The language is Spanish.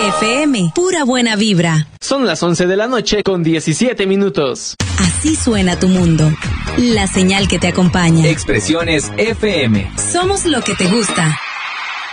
FM, pura buena vibra. Son las 11 de la noche con 17 minutos. Así suena tu mundo. La señal que te acompaña. Expresiones FM. Somos lo que te gusta.